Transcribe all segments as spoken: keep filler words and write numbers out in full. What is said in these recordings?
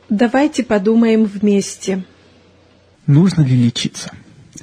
Давайте подумаем вместе. Нужно ли лечиться?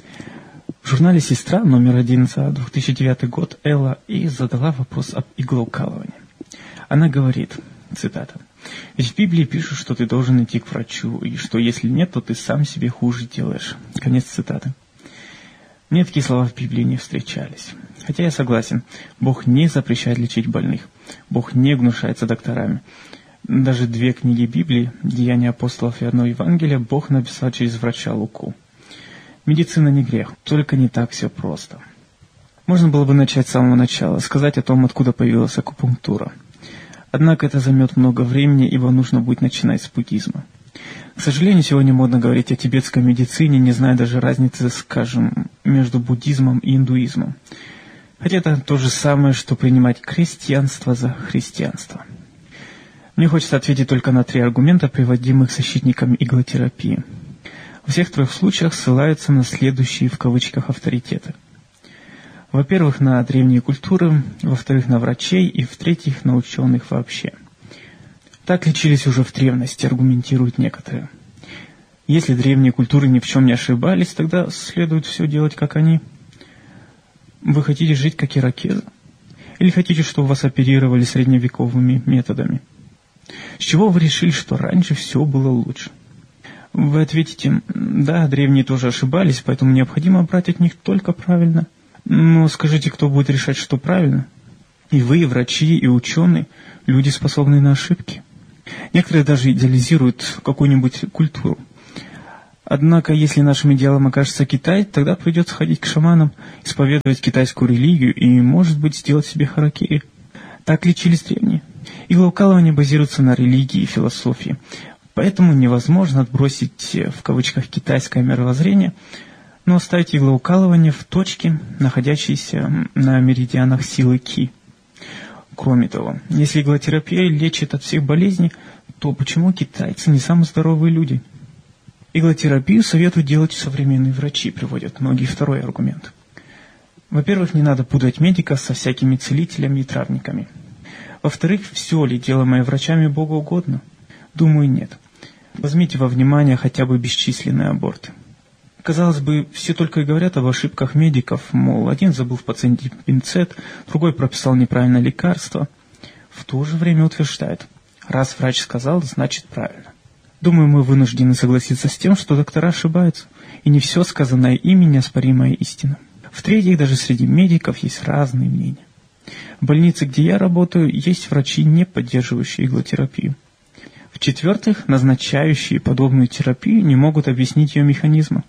В журнале «Сестра» номер один за две тысячи девятый год Элла И задала вопрос об иглоукалывании. Она говорит, цитата, «Ведь в Библии пишут, что ты должен идти к врачу, и что если нет, то ты сам себе хуже делаешь». Конец цитаты. Мне такие слова в Библии не встречались. Хотя я согласен, Бог не запрещает лечить больных. Бог не гнушается докторами. Даже две книги Библии, «Деяния апостолов» и одно Евангелие, Бог написал через врача Луку. Медицина не грех, только не так все просто. Можно было бы начать с самого начала, сказать о том, откуда появилась акупунктура. Однако это займет много времени, ибо нужно будет начинать с буддизма. К сожалению, сегодня модно говорить о тибетской медицине, не зная даже разницы, скажем, между буддизмом и индуизмом. Хотя это то же самое, что принимать крестьянство за христианство. Мне хочется ответить только на три аргумента, приводимых защитниками иглотерапии. Во всех трех случаях ссылаются на следующие в кавычках авторитеты. Во-первых, на древние культуры, во-вторых, на врачей и, в-третьих, на ученых вообще. Так лечились уже в древности, аргументируют некоторые. Если древние культуры ни в чем не ошибались, тогда следует все делать, как они. Вы хотите жить, как иракезы? Или хотите, чтобы вас оперировали средневековыми методами? С чего вы решили, что раньше все было лучше? Вы ответите, да, древние тоже ошибались, поэтому необходимо брать от них только правильно. Но скажите, кто будет решать, что правильно? И вы, и врачи, и ученые, люди, способные на ошибки. Некоторые даже идеализируют какую-нибудь культуру. Однако, если нашим идеалом окажется Китай, тогда придется ходить к шаманам, исповедовать китайскую религию и, может быть, сделать себе харакири. Так лечились древние. Иглоукалывание базируется на религии и философии. Поэтому невозможно отбросить в кавычках китайское мировоззрение, но оставить иглоукалывание в точке, находящейся на меридианах силы Ки. Кроме того, если иглотерапия лечит от всех болезней, то почему китайцы не самые здоровые люди? Иглотерапию советуют делать современные врачи, приводят многие второй аргумент. Во-первых, не надо путать медика со всякими целителями и травниками. Во-вторых, все ли делаемое врачами богоугодно? Думаю, нет. Возьмите во внимание хотя бы бесчисленные аборты. Казалось бы, все только и говорят об ошибках медиков, мол, один забыл в пациенте пинцет, другой прописал неправильное лекарство. В то же время утверждают, раз врач сказал, значит правильно. Думаю, мы вынуждены согласиться с тем, что доктора ошибаются, и не все сказанное ими неоспоримая истина. В-третьих, даже среди медиков есть разные мнения. В больнице, где я работаю, есть врачи, не поддерживающие иглотерапию. В-четвертых, назначающие подобную терапию не могут объяснить ее механизмы.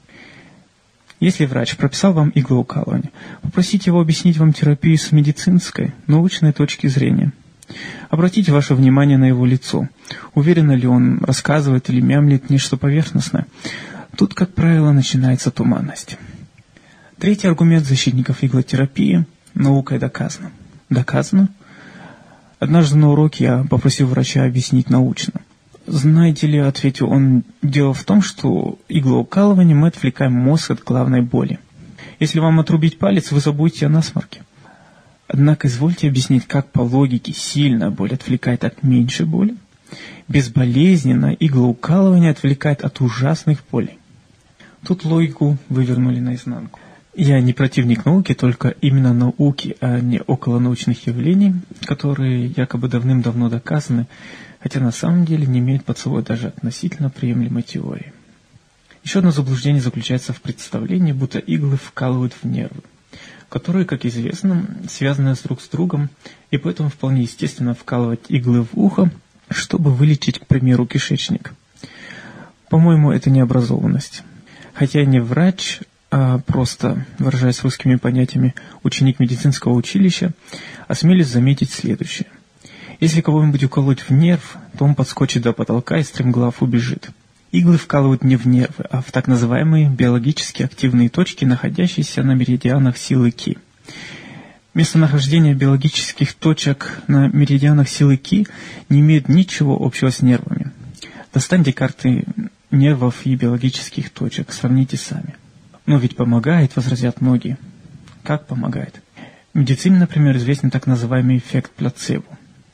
Если врач прописал вам иглоукалывание, попросите его объяснить вам терапию с медицинской, научной точки зрения. Обратите ваше внимание на его лицо. Уверенно ли он рассказывает или мямлит нечто поверхностное? Тут, как правило, начинается туманность. Третий аргумент защитников иглотерапии – наукой доказано. Доказано? Однажды на уроке я попросил врача объяснить научно. «Знаете ли, — ответил он, — дело в том, что иглоукалыванием мы отвлекаем мозг от главной боли. Если вам отрубить палец, вы забудете о насморке. Однако извольте объяснить, как по логике сильная боль отвлекает от меньшей боли, безболезненно иглоукалывание отвлекает от ужасных болей». Тут логику вывернули наизнанку. Я не противник науки, только именно науки, а не околонаучных явлений, которые якобы давным-давно доказаны, хотя на самом деле не имеют под собой даже относительно приемлемой теории. Еще одно заблуждение заключается в представлении, будто иглы вкалывают в нервы, которые, как известно, связаны друг с другом, и поэтому вполне естественно вкалывать иглы в ухо, чтобы вылечить, к примеру, кишечник. По-моему, это необразованность. Хотя я не врач, а просто, выражаясь русскими понятиями, ученик медицинского училища, осмелюсь заметить следующее. Если кого-нибудь уколоть в нерв, то он подскочит до потолка и стремглав убежит. Иглы вкалывают не в нервы, а в так называемые биологически активные точки, находящиеся на меридианах силы Ки. Местонахождение биологических точек на меридианах силы Ки не имеет ничего общего с нервами. Достаньте карты нервов и биологических точек, сравните сами. Но ведь помогает, возразят многие. Как помогает? В медицине, например, известен так называемый эффект плацебо.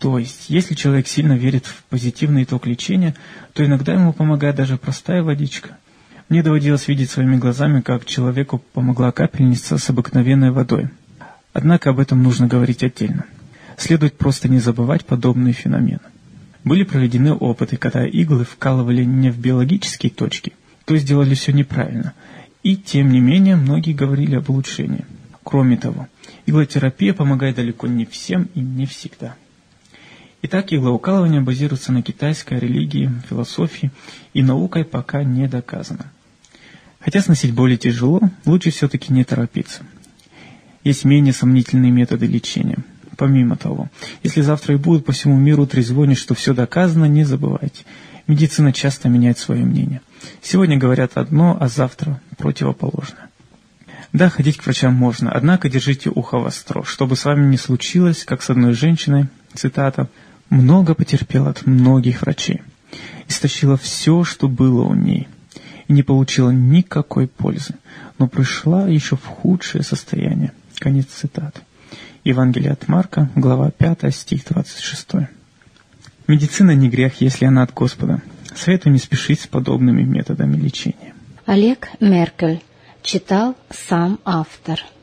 То есть, если человек сильно верит в позитивный итог лечения, то иногда ему помогает даже простая водичка. Мне доводилось видеть своими глазами, как человеку помогла капельница с обыкновенной водой. Однако об этом нужно говорить отдельно. Следует просто не забывать подобные феномены. Были проведены опыты, когда иглы вкалывали не в биологические точки, то есть делали все неправильно. И тем не менее, многие говорили об улучшении. Кроме того, иглотерапия помогает далеко не всем и не всегда. Итак, иглоукалывание базируется на китайской религии, философии и наукой пока не доказано. Хотя сносить боли тяжело, лучше все-таки не торопиться. Есть менее сомнительные методы лечения. Помимо того, если завтра и будут по всему миру трезвонить, что все доказано, не забывайте. Медицина часто меняет свое мнение. Сегодня говорят одно, а завтра противоположное. Да, ходить к врачам можно, однако держите ухо востро, чтобы с вами не случилось, как с одной женщиной, цитата, «много потерпела от многих врачей, истощила все, что было у ней, и не получила никакой пользы, но пришла еще в худшее состояние». Конец цитаты. Евангелие от Марка, глава пятая, стих двадцать шестой. Медицина не грех, если она от Господа. Советую не спешить с подобными методами лечения. Олег Меркель. Читал сам автор.